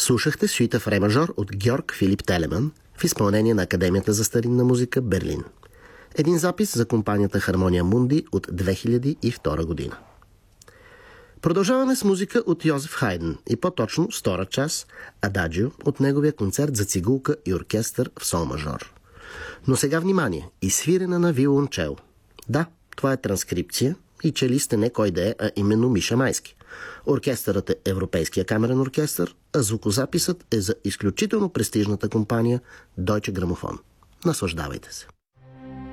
Слушахте сюита в ре мажор от Георг Филип Телеман в изпълнение на Академията за старинна музика Берлин. Един запис за компанията Хармония Мунди от 2002 година. Продължаваме с музика от Йозеф Хайден и по-точно втора част Ададжио от неговия концерт за цигулка и оркестър в сол мажор. Но сега внимание и свирена на виолончело. Да, това е транскрипция и челист е не кой да е, а именно Миша Майски. Оркестърът е Европейския камерен оркестър, а звукозаписът е за изключително престижната компания Deutsche Grammophon. Наслаждавайте се!